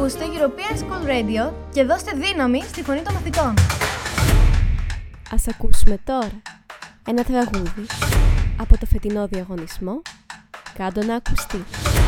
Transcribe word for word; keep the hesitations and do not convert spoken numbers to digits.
Ακούστε European School Radio και δώστε δύναμη στη φωνή των μαθητών. Ας ακούσουμε τώρα ένα τραγούδι από το φετινό διαγωνισμό «Κάντο να ακουστεί».